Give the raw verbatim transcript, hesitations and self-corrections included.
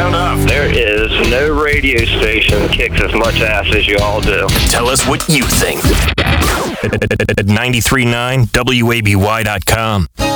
sound off. There is no radio station that kicks as much ass as you all do. Tell us what you think at ninety-three point nine W A B Y dot com.